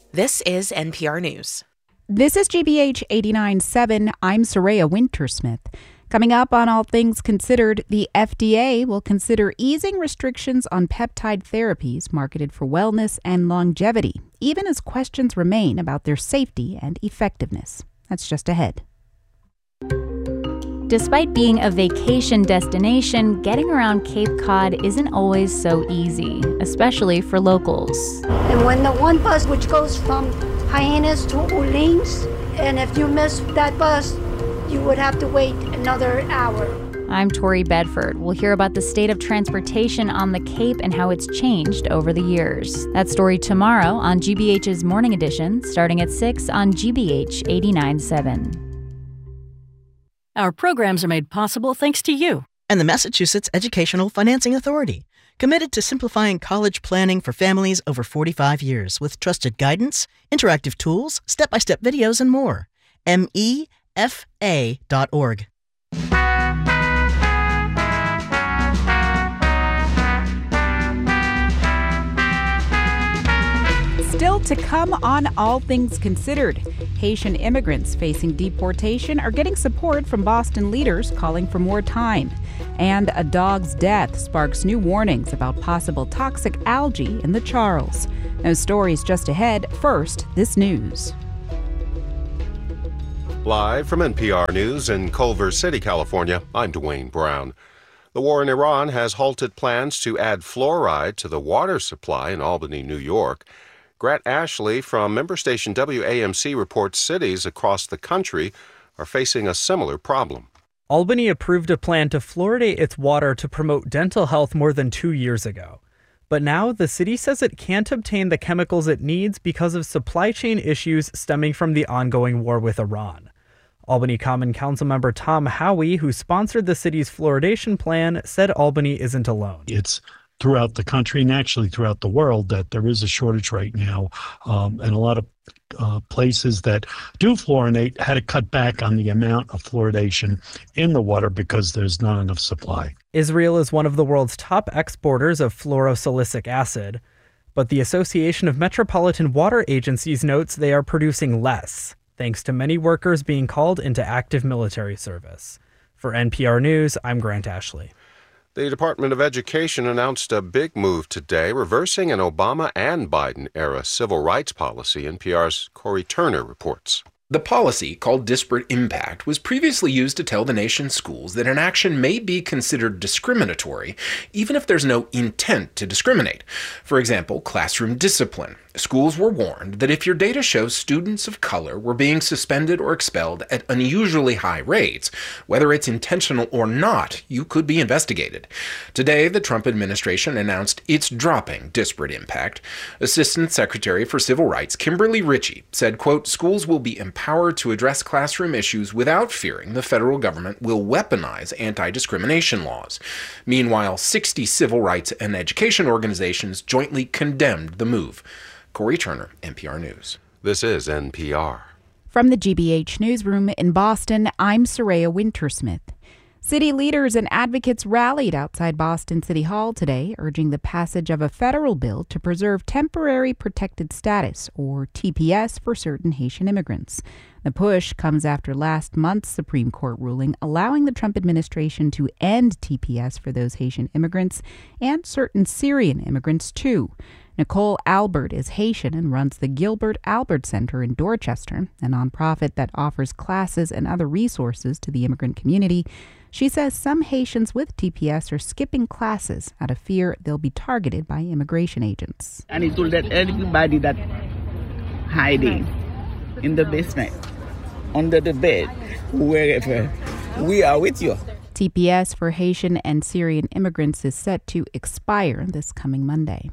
This is NPR News. This is GBH 89.7. I'm Soraya Wintersmith. Coming up on All Things Considered, the FDA will consider easing restrictions on peptide therapies marketed for wellness and longevity, even as questions remain about their safety and effectiveness. That's just ahead. Despite being a vacation destination, getting around Cape Cod isn't always so easy, especially for locals. And when the one bus which goes from Hyannis to Orleans, and if you miss that bus, you would have to wait another hour. I'm Tori Bedford. We'll hear about the state of transportation on the Cape and how it's changed over the years. That story tomorrow on GBH's Morning Edition, starting at 6 on GBH 89.7. Our programs are made possible thanks to you. And the Massachusetts Educational Financing Authority, committed to simplifying college planning for families over 45 years with trusted guidance, interactive tools, step-by-step videos, and more. MEFA.org. Still to come on All Things Considered, Haitian immigrants facing deportation are getting support from Boston leaders calling for more time. And a dog's death sparks new warnings about possible toxic algae in the Charles. Those stories just ahead. First, this news. Live from NPR News in Culver City, California, I'm Dwayne Brown. The war in Iran has halted plans to add fluoride to the water supply in Albany, New York. Grant Ashley from member station WAMC reports cities across the country are facing a similar problem. Albany approved a plan to fluoridate its water to promote dental health more than 2 years ago. But now the city says it can't obtain the chemicals it needs because of supply chain issues stemming from the ongoing war with Iran. Albany Common Council member Tom Howey, who sponsored the city's fluoridation plan, said Albany isn't alone. It's throughout the country and actually throughout the world that there is a shortage right now. And a lot of places that do fluorinate had to cut back on the amount of fluoridation in the water because there's not enough supply. Israel is one of the world's top exporters of fluorosilicic acid, but the Association of Metropolitan Water Agencies notes they are producing less, thanks to many workers being called into active military service. For NPR News, I'm Grant Ashley. The Department of Education announced a big move today, reversing an Obama and Biden-era civil rights policy. NPR's Corey Turner reports. The policy, called disparate impact, was previously used to tell the nation's schools that an action may be considered discriminatory, even if there's no intent to discriminate. For example, classroom discipline. Schools were warned that if your data shows students of color were being suspended or expelled at unusually high rates, whether it's intentional or not, you could be investigated. Today, the Trump administration announced it's dropping disparate impact. Assistant Secretary for Civil Rights Kimberly Ritchie said, quote, schools will be empowered to address classroom issues without fearing the federal government will weaponize anti-discrimination laws. Meanwhile, 60 civil rights and education organizations jointly condemned the move. Corey Turner, NPR News. This is NPR. From the GBH Newsroom in Boston, I'm Soraya Wintersmith. City leaders and advocates rallied outside Boston City Hall today, urging the passage of a federal bill to preserve temporary protected status, or TPS, for certain Haitian immigrants. The push comes after last month's Supreme Court ruling allowing the Trump administration to end TPS for those Haitian immigrants and certain Syrian immigrants, too. Nicole Albert is Haitian and runs the Gilbert Albert Center in Dorchester, a nonprofit that offers classes and other resources to the immigrant community. She says some Haitians with TPS are skipping classes out of fear they'll be targeted by immigration agents. I need to let everybody that hiding in the basement, under the bed, wherever, we are with you. TPS for Haitian and Syrian immigrants is set to expire this coming Monday.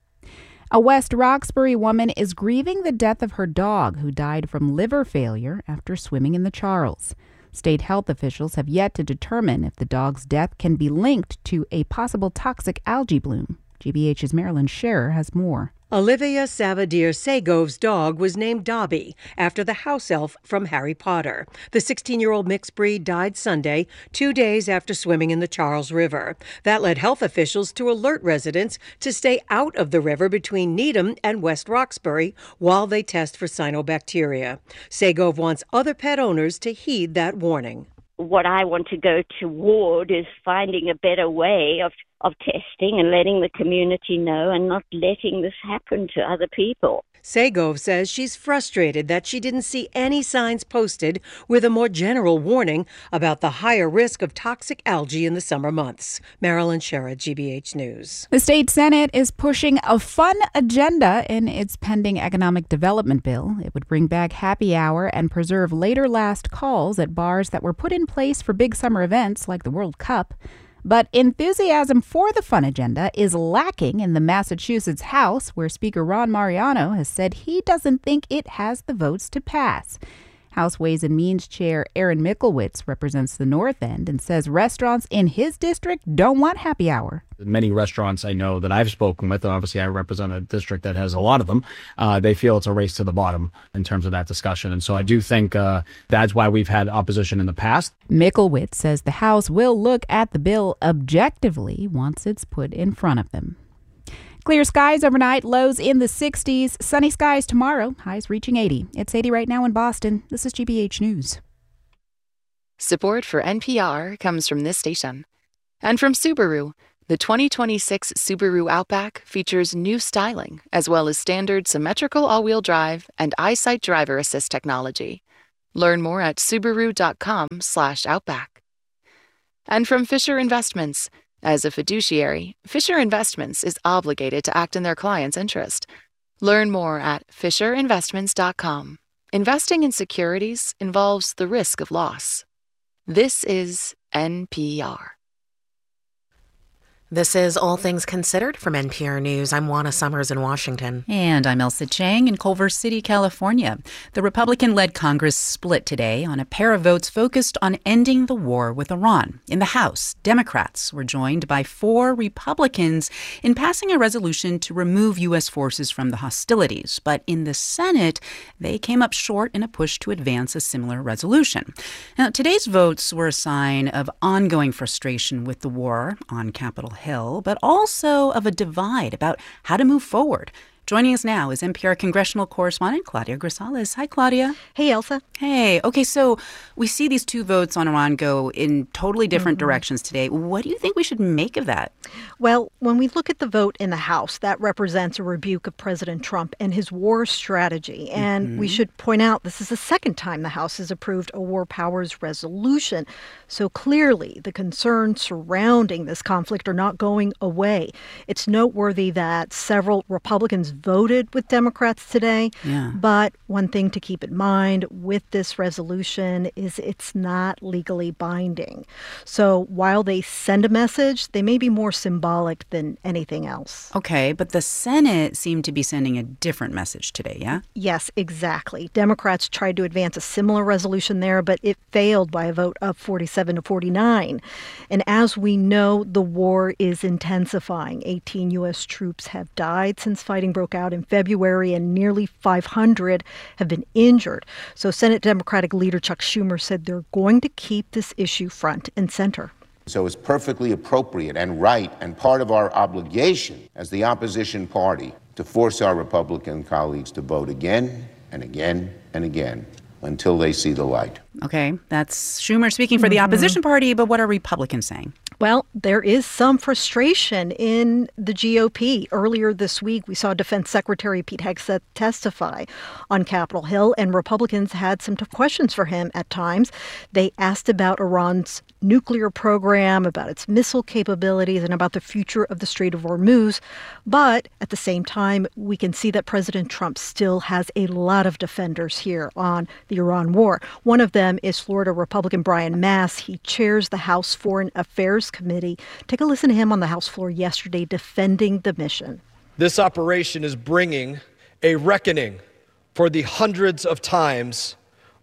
A West Roxbury woman is grieving the death of her dog, who died from liver failure after swimming in the Charles. State health officials have yet to determine if the dog's death can be linked to a possible toxic algae bloom. GBH's Marilyn Scherer has more. Olivia Savadir Segov's dog was named Dobby after the house elf from Harry Potter. The 16-year-old mixed breed died Sunday, 2 days after swimming in the Charles River. That led health officials to alert residents to stay out of the river between Needham and West Roxbury while they test for cyanobacteria. Segov wants other pet owners to heed that warning. What I want to go toward is finding a better way of testing and letting the community know and not letting this happen to other people. Segov says she's frustrated that she didn't see any signs posted with a more general warning about the higher risk of toxic algae in the summer months. Marilyn Scherer, GBH News. The state Senate is pushing a fun agenda in its pending economic development bill. It would bring back happy hour and preserve later last calls at bars that were put in place for big summer events like the World Cup. But enthusiasm for the fun agenda is lacking in the Massachusetts House, where Speaker Ron Mariano has said he doesn't think it has the votes to pass. House Ways and Means Chair Aaron Mickelwitz represents the North End and says restaurants in his district don't want happy hour. Many restaurants I know that I've spoken with, obviously I represent a district that has a lot of them, they feel it's a race to the bottom in terms of that discussion. And so I do think that's why we've had opposition in the past. Mickelwitz says the House will look at the bill objectively once it's put in front of them. Clear skies overnight, lows in the 60s. Sunny skies tomorrow, highs reaching 80. It's 80 right now in Boston. This is GBH News. Support for NPR comes from this station. And from Subaru. The 2026 Subaru Outback features new styling, as well as standard symmetrical all-wheel drive and EyeSight driver assist technology. Learn more at Subaru.com/Outback. And from Fisher Investments. As a fiduciary, Fisher Investments is obligated to act in their client's interest. Learn more at FisherInvestments.com. Investing in securities involves the risk of loss. This is NPR. This is All Things Considered from NPR News. I'm Juana Summers in Washington. And I'm Elsa Chang in Culver City, California. The Republican-led Congress split today on a pair of votes focused on ending the war with Iran. In the House, Democrats were joined by 4 Republicans in passing a resolution to remove U.S. forces from the hostilities. But in the Senate, they came up short in a push to advance a similar resolution. Now, today's votes were a sign of ongoing frustration with the war on Capitol Hill, but also of a divide about how to move forward. Joining us now is NPR congressional correspondent Claudia Grisales. Hi, Claudia. Hey, Elsa. Hey. Okay, so we see these 2 votes on Iran go in totally different directions today. What do you think we should make of that? Well, when we look at the vote in the House, that represents a rebuke of President Trump and his war strategy. And we should point out this is the second time the House has approved a war powers resolution. So clearly, the concerns surrounding this conflict are not going away. It's noteworthy that several Republicans voted with Democrats today. Yeah. But one thing to keep in mind with this resolution is it's not legally binding. So while they send a message, they may be more symbolic than anything else. Okay, but the Senate seemed to be sending a different message today, yeah? Yes, exactly. Democrats tried to advance a similar resolution there, but it failed by a vote of 47 to 49. And as we know, the war is intensifying. 18 U.S. troops have died since fighting broke out in February, and nearly 500 have been injured. So Senate Democratic leader Chuck Schumer said they're going to keep this issue front and center. So it's perfectly appropriate and right and part of our obligation as the opposition party to force our Republican colleagues to vote again and again and again until they see the light. Okay, that's Schumer speaking for the opposition party, but what are Republicans saying? Well, there is some frustration in the GOP. Earlier this week, we saw Defense Secretary Pete Hegseth testify on Capitol Hill, and Republicans had some tough questions for him at times. They asked about Iran's nuclear program, about its missile capabilities, and about the future of the Strait of Hormuz. But at the same time, we can see that President Trump still has a lot of defenders here on the Iran war. One of them is Florida Republican Brian Mast. He chairs the House Foreign Affairs Committee. Take a listen to him on the House floor yesterday defending the mission. This operation is bringing a reckoning for the hundreds of times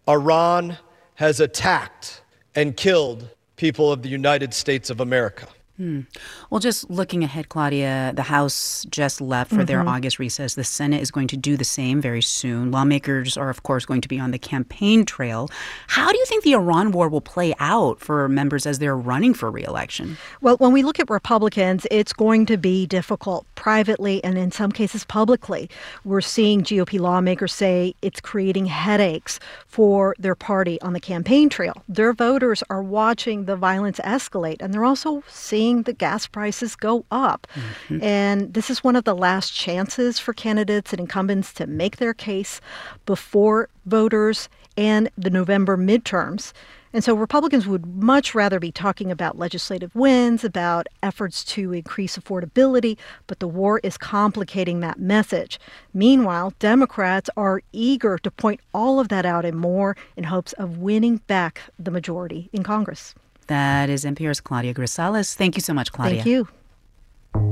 Iran has attacked and killed people of the United States of America. Well, just looking ahead, Claudia, the House just left for their August recess. The Senate is going to do the same very soon. Lawmakers are, of course, going to be on the campaign trail. How do you think the Iran war will play out for members as they're running for re-election? Well, when we look at Republicans, it's going to be difficult privately and in some cases publicly. We're seeing GOP lawmakers say it's creating headaches for their party on the campaign trail. Their voters are watching the violence escalate, and they're also seeing the gas prices go up. And this is one of the last chances for candidates and incumbents to make their case before voters and the November midterms. And so Republicans would much rather be talking about legislative wins, about efforts to increase affordability, but the war is complicating that message. Meanwhile, Democrats are eager to point all of that out and more in hopes of winning back the majority in Congress. That is NPR's Claudia Grisales. Thank you so much, Claudia. Thank you.